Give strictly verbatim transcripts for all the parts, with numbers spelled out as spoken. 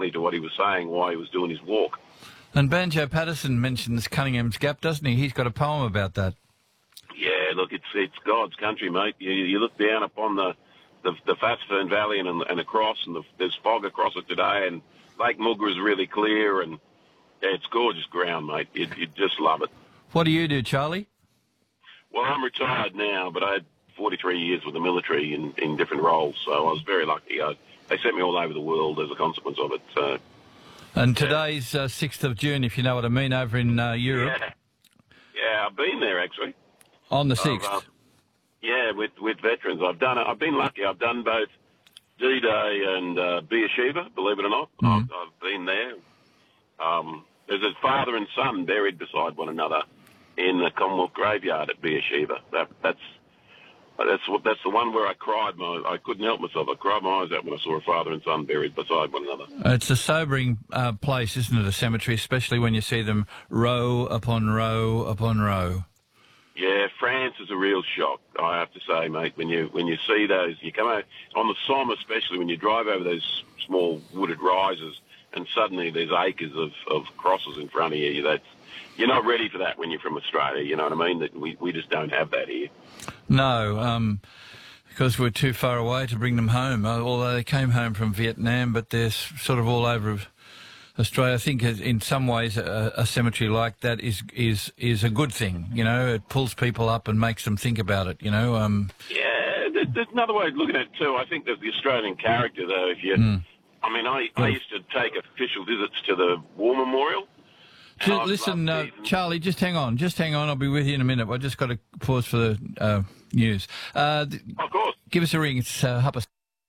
exactly to what he was saying, why he was doing his walk. And Banjo Patterson mentions Cunningham's Gap, doesn't he? He's got a poem about that. Yeah, look, it's it's God's country, mate. You, you look down upon the the, the Fatsfern Valley and, and across, and the, there's fog across it today, and Lake Mulga is really clear, and yeah, it's gorgeous ground, mate. You'd, you'd just love it. What do you do, Charlie? Well, I'm retired now, but I had forty-three years with the military in, in different roles, so I was very lucky. I, they sent me all over the world as a consequence of it. So. And today's uh, sixth of June, if you know what I mean, over in uh, Europe. Yeah. yeah, I've been there, actually. On the sixth? Uh, yeah, with, with veterans. I've done it. I've been lucky. I've done both D-Day and uh, Beersheba, believe it or not. Mm. I've, I've been there. Um, there's a father and son buried beside one another in the Commonwealth graveyard at Beersheba. That, that's that's what that's the one where I cried. My, I couldn't help myself. I cried my eyes out when I saw a father and son buried beside one another. It's a sobering uh, place, isn't it, a cemetery, especially when you see them row upon row upon row. Yeah, France is a real shock, I have to say, mate. When you when you see those, you come out on the Somme, especially when you drive over those small wooded rises, and suddenly there's acres of, of crosses in front of you. That's you're not ready for that when you're from Australia. You know what I mean? That we we just don't have that here. No, um, because we're too far away to bring them home. Uh, although they came home from Vietnam, but they're sort of all over Australia. I think in some ways a, a cemetery like that is is is a good thing. You know, it pulls people up and makes them think about it. You know. Um, yeah, there's, there's another way of looking at it too. I think that the Australian character, though, if you, mm. I mean, I, I used to take official visits to the War Memorial. Just, listen, uh, Charlie, just hang on, just hang on. I'll be with you in a minute. I just got to pause for the uh, news. Uh, of course. Give us a ring. It's uh, Hupper.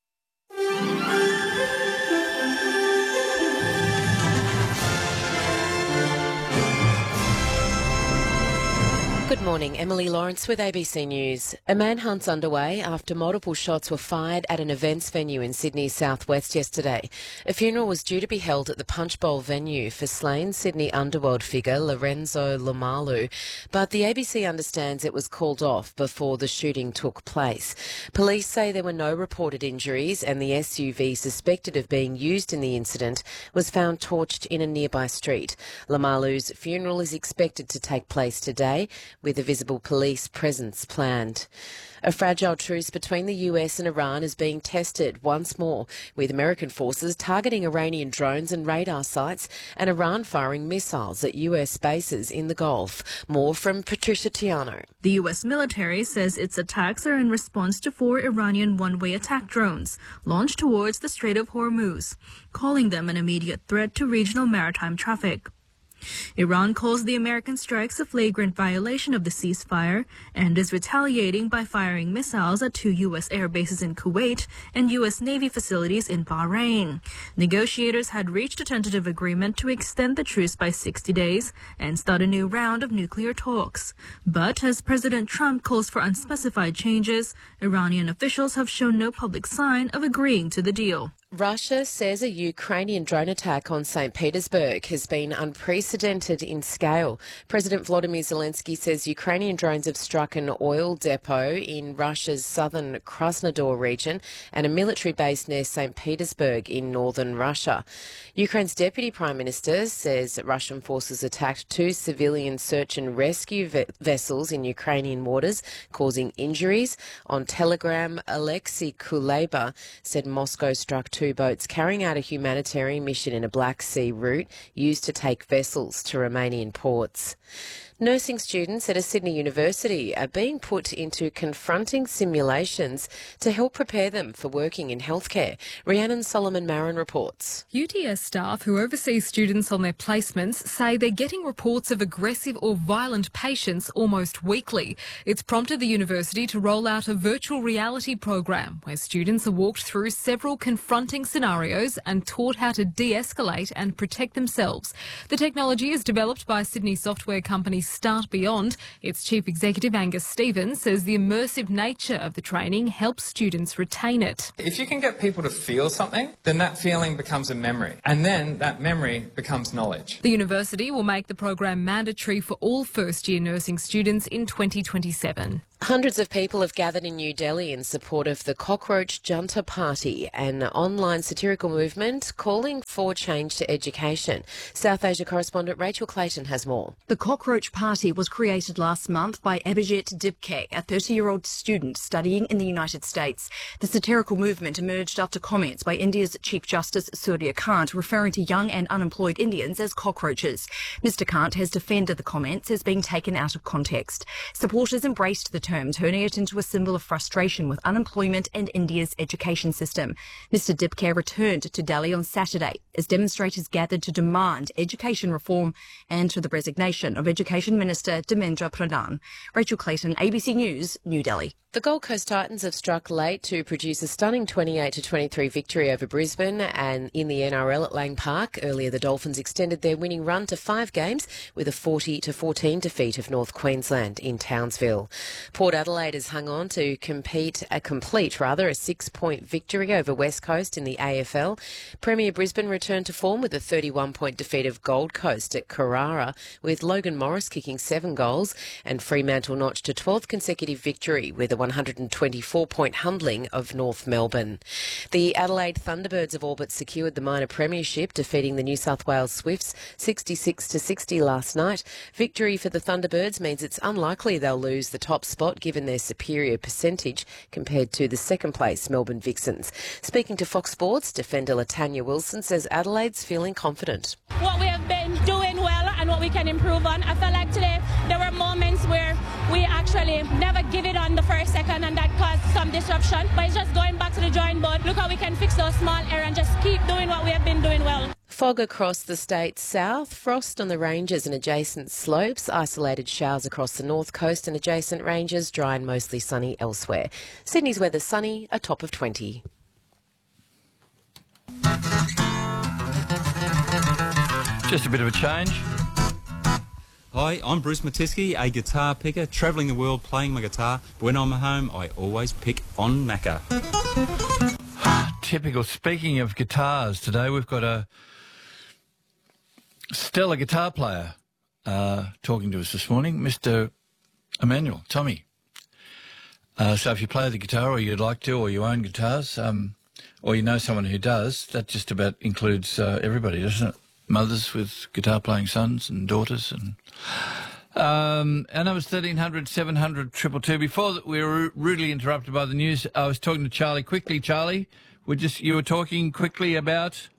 Good morning, Emily Lawrence with A B C News. A manhunt's underway after multiple shots were fired at an events venue in Sydney's southwest yesterday. A funeral was due to be held at the Punch Bowl venue for slain Sydney underworld figure Lorenzo Lomalu, but the A B C understands it was called off before the shooting took place. Police say there were no reported injuries and the S U V suspected of being used in the incident was found torched in a nearby street. Lomalu's funeral is expected to take place today, with a visible police presence planned. A fragile truce between the U S and Iran is being tested once more, with American forces targeting Iranian drones and radar sites and Iran firing missiles at U S bases in the Gulf. More from Patricia Tiano. The U S military says its attacks are in response to four Iranian one-way attack drones launched towards the Strait of Hormuz, calling them an immediate threat to regional maritime traffic. Iran calls the American strikes a flagrant violation of the ceasefire and is retaliating by firing missiles at two U S air bases in Kuwait and U S Navy facilities in Bahrain. Negotiators had reached a tentative agreement to extend the truce by sixty days and start a new round of nuclear talks. But as President Trump calls for unspecified changes, Iranian officials have shown no public sign of agreeing to the deal. Russia says a Ukrainian drone attack on Saint Petersburg has been unprecedented in scale. President Volodymyr Zelensky says Ukrainian drones have struck an oil depot in Russia's southern Krasnodar region and a military base near Saint Petersburg in northern Russia. Ukraine's Deputy Prime Minister says Russian forces attacked two civilian search and rescue ve- vessels in Ukrainian waters, causing injuries. On Telegram, Alexei Kuleba said Moscow struck two boats carrying out a humanitarian mission in a Black Sea route used to take vessels to Romanian ports. Nursing students at a Sydney university are being put into confronting simulations to help prepare them for working in healthcare. Rhiannon Solomon-Marin reports. U T S staff who oversee students on their placements say they're getting reports of aggressive or violent patients almost weekly. It's prompted the university to roll out a virtual reality program where students are walked through several confronting scenarios and taught how to de-escalate and protect themselves. The technology is developed by Sydney software company Start Beyond. Its chief executive Angus Stevens says the immersive nature of the training helps students retain it. If you can get people to feel something, then that feeling becomes a memory, and then that memory becomes knowledge. The university will make the program mandatory for all first-year nursing students in twenty twenty-seven. Hundreds of people have gathered in New Delhi in support of the Cockroach Junta Party, an online satirical movement calling for change to education. South Asia correspondent Rachel Clayton has more. The Cockroach Party was created last month by Abhijit Dibke, a thirty-year-old student studying in the United States. The satirical movement emerged after comments by India's Chief Justice Surya Kant referring to young and unemployed Indians as cockroaches. Mister Kant has defended the comments as being taken out of context. Supporters embraced the term, turning it into a symbol of frustration with unemployment and India's education system. Mister Dibke returned to Delhi on Saturday as demonstrators gathered to demand education reform and to the resignation of Education Minister Dharmendra Pradhan. Rachel Clayton, A B C News, New Delhi. The Gold Coast Titans have struck late to produce a stunning twenty-eight to twenty-three victory over Brisbane and in the N R L at Lang Park. Earlier, the Dolphins extended their winning run to five games with a forty to fourteen defeat of North Queensland in Townsville. Port Adelaide has hung on to compete, a complete rather, a six-point victory over West Coast in the A F L. Premier Brisbane returned to form with a thirty-one point defeat of Gold Coast at Carrara, with Logan Morris kicking seven goals, and Fremantle notched a twelfth consecutive victory with a one hundred twenty-four point humbling of North Melbourne. The Adelaide Thunderbirds have all but secured the minor premiership, defeating the New South Wales Swifts sixty-six to sixty last night. Victory for the Thunderbirds means it's unlikely they'll lose the top spot given their superior percentage compared to the second place Melbourne Vixens. Speaking to Fox Sports, defender Latanya Wilson says Adelaide's feeling confident. What we have been doing well and what we can improve on. I felt like today there were moments where we actually never give it on the first second and that caused some disruption. But it's just going back to the drawing board. Look how we can fix those small errors and just keep doing what we have been doing well. Fog across the state's south, frost on the ranges and adjacent slopes, isolated showers across the north coast and adjacent ranges, dry and mostly sunny elsewhere. Sydney's weather sunny, a top of twenty. Just a bit of a change. Hi, I'm Bruce Matisky, a guitar picker, travelling the world playing my guitar. When I'm at home, I always pick on Macca. Typical. Speaking of guitars, today we've got a stellar guitar player uh, talking to us this morning, Mister Emmanuel, Tommy. Uh, so if you play the guitar or you'd like to, or you own guitars, um, or you know someone who does, that just about includes uh, everybody, doesn't it? Mothers with guitar-playing sons and daughters. and um, And I was thirteen hundred, seven hundred, two two two. Before that, we were rudely interrupted by the news. I was talking to Charlie quickly. Charlie, we just you were talking quickly about...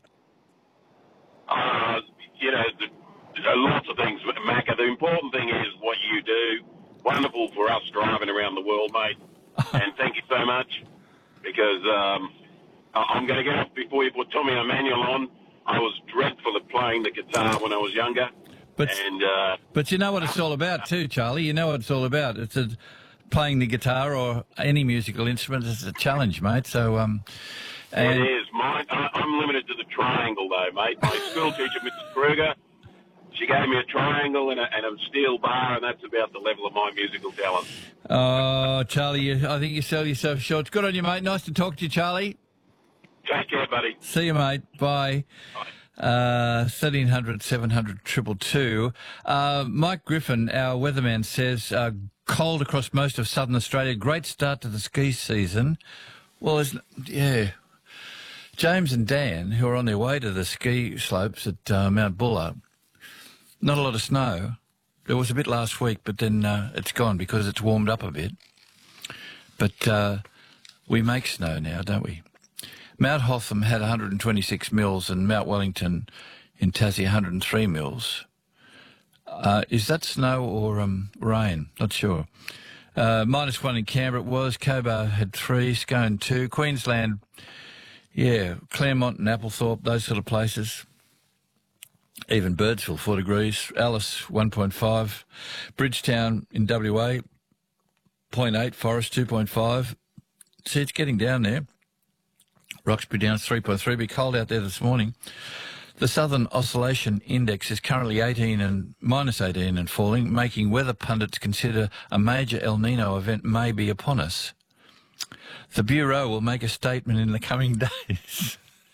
Uh, you know, the, the, lots of things, Macca. The important thing is what you do. Wonderful for us driving around the world, mate. And thank you so much, because um, I'm going to get off before you put Tommy Emmanuel on. I was dreadful at playing the guitar when I was younger. But, and, uh, but you know what it's all about too, Charlie. You know what it's all about. It's a, playing the guitar or any musical instrument is a challenge, mate. So, um, and it is. Mine, I, I'm limited to the triangle, though, mate. My school teacher, Missus Kruger, she gave me a triangle and a, and a steel bar, and that's about the level of my musical talent. Oh, Charlie, you, I think you sell yourself short. It's good on you, mate. Nice to talk to you, Charlie. Take care, buddy. See you, mate. Bye. Bye. Uh, thirteen hundred, seven hundred, two two two. Uh, Mike Griffin, our weatherman, says uh, cold across most of southern Australia. Great start to the ski season. Well, isn't, yeah. James and Dan, who are on their way to the ski slopes at uh, Mount Buller, not a lot of snow. There was a bit last week, but then uh, it's gone because it's warmed up a bit. But uh, we make snow now, don't we? Mount Hotham had one hundred twenty-six mils and Mount Wellington in Tassie one hundred three mils. Uh, is that snow or um, rain? Not sure. Uh, minus one in Canberra it was. Cobar had three, Scone two. Queensland, yeah, Claremont and Applethorpe, those sort of places. Even Birdsville, four degrees. Alice, one point five. Bridgetown in W A, zero point eight. Forest, two point five. See, it's getting down there. Roxbury down three point three. Be cold out there this morning. The Southern Oscillation Index is currently eighteen and minus eighteen and falling, making weather pundits consider a major El Nino event may be upon us. The Bureau will make a statement in the coming days.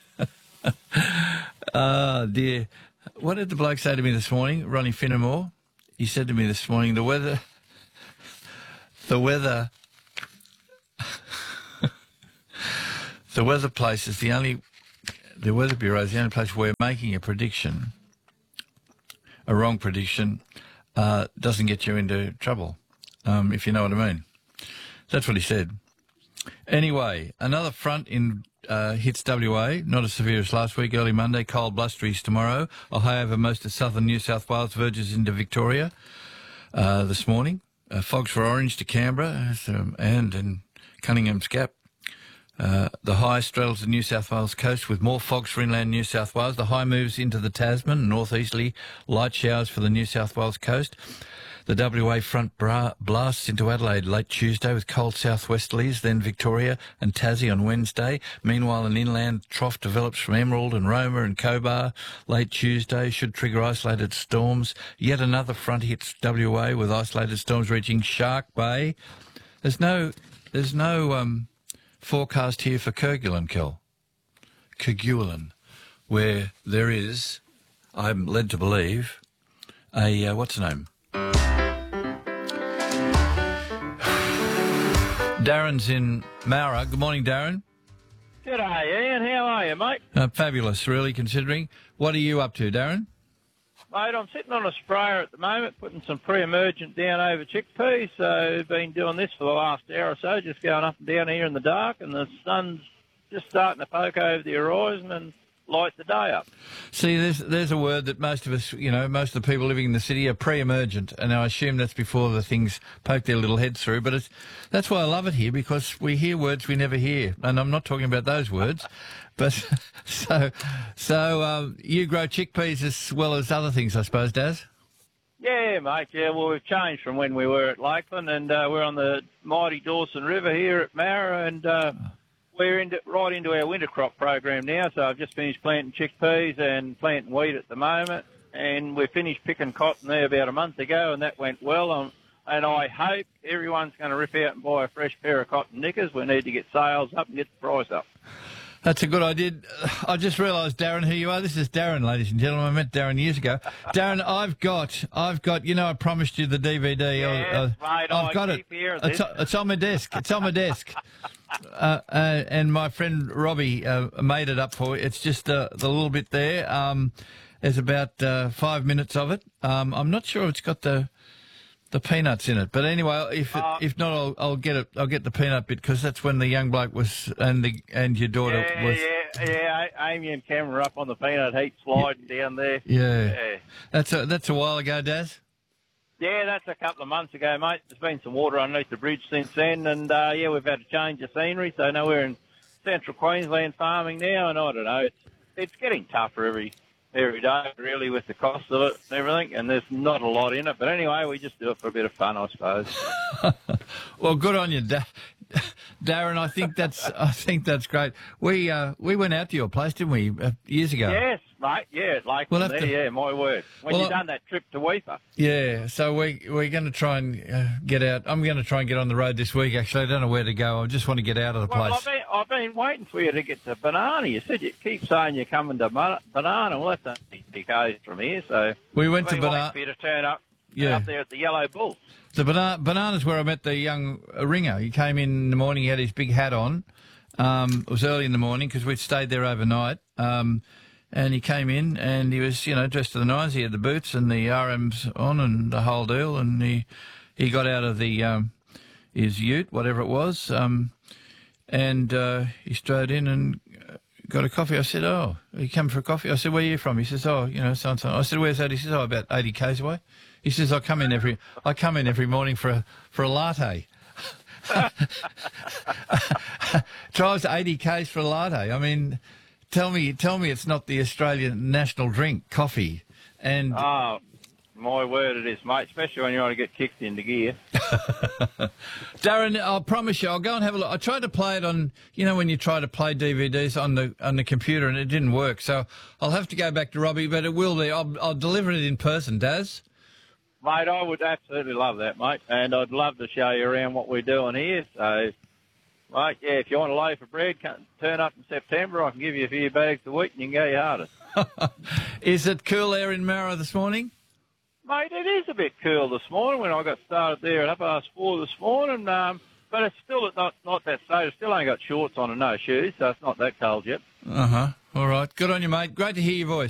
Oh, dear. What did the bloke say to me this morning, Ronnie Finnemore? He said to me this morning, the weather... the weather, the weather place is the only, the Weather Bureau is the only place where making a prediction, a wrong prediction, uh, doesn't get you into trouble, um, if you know what I mean. That's what he said. Anyway, another front in uh, hits W A, not as severe as last week, early Monday, cold blusteries tomorrow. A high over most of southern New South Wales verges into Victoria uh, this morning. Uh, fogs for Orange to Canberra um, and in Cunningham's Gap. Uh, the high straddles the New South Wales coast with more fogs for inland New South Wales. The high moves into the Tasman, northeasterly, light showers for the New South Wales coast. The W A front bra- blasts into Adelaide late Tuesday with cold southwesterlies, then Victoria and Tassie on Wednesday. Meanwhile, an inland trough develops from Emerald and Roma and Cobar late Tuesday, should trigger isolated storms. Yet another front hits W A with isolated storms reaching Shark Bay. There's no, there's no um, forecast here for Kerguelen, Kel. Kerguelen, where there is, I'm led to believe, a, uh, what's the name? Darren's in Mara. Good morning, Darren. G'day, Ian. How are you, mate? Uh, fabulous, really, considering. What are you up to, Darren? Mate, I'm sitting on a sprayer at the moment, putting some pre-emergent down over chickpeas. So I've been doing this for the last hour or so, just going up and down here in the dark, and the sun's just starting to poke over the horizon and light the day up. See, there's there's a word that most of us, you know, most of the people living in the city are pre-emergent, and I assume that's before the things poke their little heads through. But it's that's why I love it here, because we hear words we never hear, and I'm not talking about those words. But so so um, you grow chickpeas as well as other things, I suppose, Daz? Yeah, mate. Yeah, well, we've changed from when we were at Lakeland, and uh, we're on the mighty Dawson River here at Mara, and uh, we're into, right into our winter crop program now. So I've just finished planting chickpeas and planting wheat at the moment, and we finished picking cotton there about a month ago, and that went well. Um, and I hope everyone's going to rip out and buy a fresh pair of cotton knickers. We need to get sales up and get the price up. That's a good idea. I just realised, Darren, who you are. This is Darren, ladies and gentlemen. I met Darren years ago. Darren, I've got, I've got. You know, I promised you the D V D. Yes, uh, mate, I've I got keep it. hearing It's, this. it's on my desk. It's on my desk. Uh, uh, and my friend Robbie uh, made it up for you. It's just uh, the little bit there. Um, there's about uh, five minutes of it. Um, I'm not sure if it's got the the peanuts in it, but anyway, if Uh, if not, I'll, I'll get it. I'll get the peanut bit, because that's when the young bloke was and the and your daughter Yeah, was. yeah, yeah. Amy and Cameron are up on the peanut heap sliding down there. Yeah. Yeah. That's a that's a while ago, Daz. Yeah, that's a couple of months ago, mate. There's been some water underneath the bridge since then, and uh, yeah, we've had a change of scenery. So now we're in central Queensland farming now, and I don't know, it's it's getting tougher every every day, really, with the cost of it and everything. And there's not a lot in it, but anyway, we just do it for a bit of fun, I suppose. Well, good on you, da- Darren. I think that's I think that's great. We uh, we went out to your place, didn't we, uh, years ago? Yes, mate. Yeah, like We'll there. have to- Yeah, my word. When Well, you I- done that trip to Weipa. Yeah, so we we're going to try and uh, get out. I'm going to try and get on the road this week. Actually, I don't know where to go. I just want to get out of the Well, place. I've been, I've been waiting for you to get to Banana. You said you keep saying you're coming to Ban- Banana. Well, that's only six k's from here, so We went I've to been waiting Banana. for you to turn up, Yeah. up there at the Yellow Bull. The bana- bananas where I met the young uh, ringer. He came in in the morning. He had his big hat on. Um, it was early in the morning because we'd stayed there overnight. Um, and he came in and he was, you know, dressed to the nines. He had the boots and the R Ms on and the whole deal. And he he got out of the um, his ute, whatever it was, um, and uh, he strode in and got a coffee. I said, "Oh, you come for a coffee?" I said, "Where are you from?" He says, "Oh, you know, so and so." I said, "Where's that?" He says, "Oh, about eighty k's away." He says, "I come in every I come in every morning for a for a latte." Drives eighty k's for a latte. I mean, tell me, tell me, it's not the Australian national drink, coffee. And Oh, my word, it is, mate. Especially when you want to get kicked into gear. Darren, I promise you, I'll go and have a look. I tried to play it on, you know, when you try to play D V Ds on the on the computer, and it didn't work. So I'll have to go back to Robbie, but it will be. I'll, I'll deliver it in person, Daz. Mate, I would absolutely love that, mate. And I'd love to show you around what we're doing here. So, mate, yeah, if you want a loaf of bread, come, turn up in September. I can give you a few bags of wheat and you can go your hardest. Is it cool there in Mara this morning? Mate, it is a bit cool this morning when I got started there at half past four this morning, um, but it's still not not that stage. I still only got shorts on and no shoes, so it's not that cold yet. Uh-huh. All right. Good on you, mate. Great to hear your voice.